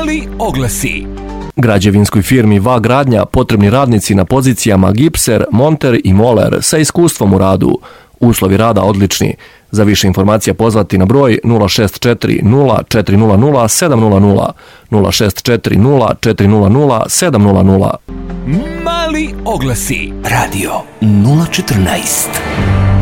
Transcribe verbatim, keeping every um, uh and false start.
Mali oglasi. Građevinskoj firmi Va Gradnja potrebni radnici na pozicijama gipser, monter i moler sa iskustvom u radu. Uslovi rada odlični. Za više informacija pozvati na broj nula šest četiri nula četiri nula nula sedam nula nula, nula šest četiri nula četiri nula nula sedam nula nula. Mali oglasi. Radio nula četrnaest.